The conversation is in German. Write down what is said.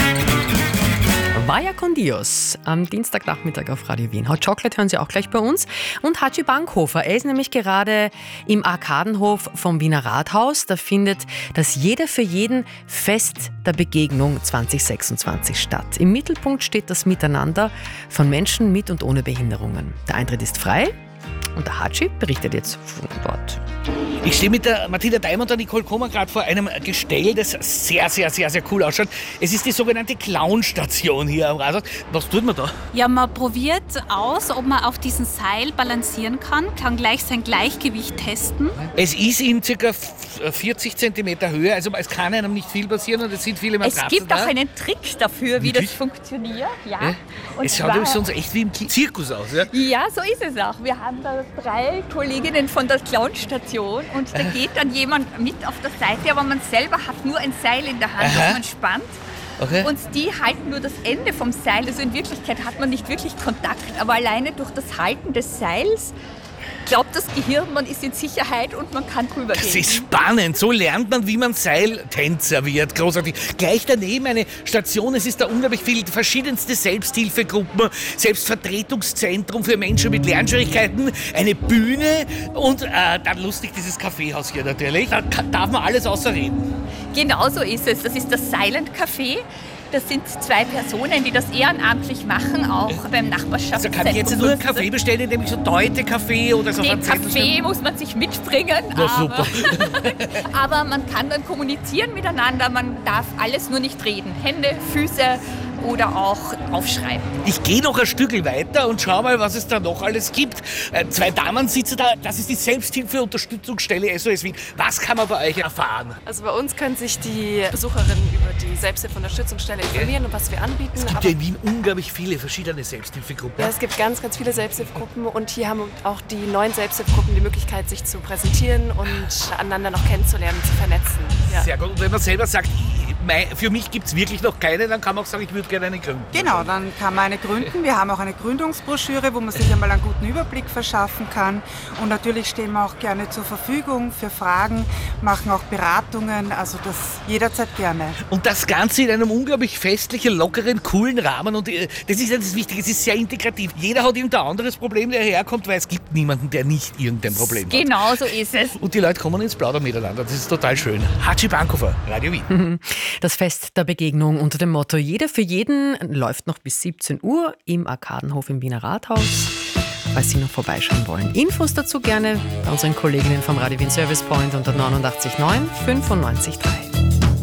Vaya con Dios am Dienstagnachmittag auf Radio Wien. Hot Chocolate hören Sie auch gleich bei uns. Und Hatschi Bankhofer, er ist nämlich gerade im Arkadenhof vom Wiener Rathaus. Da findet das Jeder für jeden Fest der Begegnung 2026 statt. Im Mittelpunkt steht das Miteinander von Menschen mit und ohne Behinderungen. Der Eintritt ist frei und der Hatschi berichtet jetzt von dort. Ich stehe mit der Mathilda Daim und der Nicole Kommer gerade vor einem Gestell, das sehr, sehr, sehr, sehr cool ausschaut. Es ist die sogenannte Clown-Station hier am Rathaus. Was tut man da? Ja, man probiert aus, ob man auf diesem Seil balancieren kann gleich sein Gleichgewicht testen. Es ist in ca. 40 cm Höhe, also es kann einem nicht viel passieren und es sind viele Matratzen da. Es gibt auch einen Trick dafür, wie das funktioniert. Ja. Es schaut nämlich sonst echt wie im Zirkus aus. Ja? Ja, so ist es auch. Wir haben da 3 Kolleginnen von der Clown-Station und da geht dann jemand mit auf der Seite, aber man selber hat nur ein Seil in der Hand, das man spannt. Okay. Und die halten nur das Ende vom Seil. Also in Wirklichkeit hat man nicht wirklich Kontakt, aber alleine durch das Halten des Seils glaubt das Gehirn, man ist in Sicherheit und man kann drüber gehen. Das ist spannend. So lernt man, wie man Seiltänzer wird. Großartig. Gleich daneben eine Station. Es ist da unglaublich viel. Verschiedenste Selbsthilfegruppen, Selbstvertretungszentrum für Menschen mit Lernschwierigkeiten, eine Bühne und dann lustig dieses Kaffeehaus hier natürlich. Da darf man alles außer reden. Genau so ist es. Das ist das Silent Café. Das sind 2 Personen, die das ehrenamtlich machen, auch beim Nachbarschaftszentrum. Also kann ich jetzt nur einen Kaffee bestellen, indem ich so Deute-Kaffee oder so... Den Kaffee muss man sich mitbringen, super. Aber man kann dann kommunizieren miteinander, man darf alles nur nicht reden. Hände, Füße oder auch aufschreiben. Ich gehe noch ein Stückchen weiter und schau mal, was es da noch alles gibt. 2 Damen sitzen da, das ist die Selbsthilfe-Unterstützungsstelle SOS Wien. Was kann man bei euch erfahren? Also bei uns können sich die Besucherinnen über die Selbsthilfe-Unterstützungsstelle informieren und was wir anbieten. Es gibt ja in Wien unglaublich viele verschiedene Selbsthilfegruppen. Ja, es gibt ganz, ganz viele Selbsthilfegruppen und hier haben auch die neuen Selbsthilfegruppen die Möglichkeit, sich zu präsentieren und einander noch kennenzulernen, zu vernetzen. Ja. Sehr gut. Und wenn man selber sagt, für mich gibt es wirklich noch keine, dann kann man auch sagen, ich würde gerne eine gründen. Genau, dann kann man eine gründen. Wir haben auch eine Gründungsbroschüre, wo man sich einmal einen guten Überblick verschaffen kann. Und natürlich stehen wir auch gerne zur Verfügung für Fragen, machen auch Beratungen, also das jederzeit gerne. Und das Ganze in einem unglaublich festlichen, lockeren, coolen Rahmen. Und das ist ja das Wichtige, es ist sehr integrativ. Jeder hat irgendein anderes Problem, der herkommt, weil es gibt niemanden, der nicht irgendein Problem hat. Genau so ist es. Und die Leute kommen ins Plaudern miteinander. Das ist total schön. Hatschi Bankhofer, Radio Wien. Das Fest der Begegnung unter dem Motto Jeder für jeden läuft noch bis 17 Uhr im Arkadenhof im Wiener Rathaus, falls Sie noch vorbeischauen wollen. Infos dazu gerne bei unseren Kolleginnen vom Radio Wien Service Point unter 89.9 95.3.